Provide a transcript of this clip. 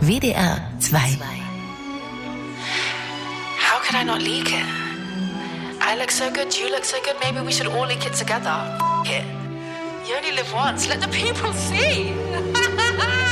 WDR 2. How could I not leak it? I look so good, you look so good, maybe we should all leak it together. F it. You only live once, let the people see.